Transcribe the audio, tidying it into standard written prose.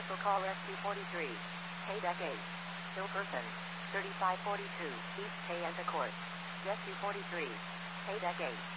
Special call SQ-43. Payback 8. Still person. 3542. East Kayenta Court. SQ-43. Payback 8.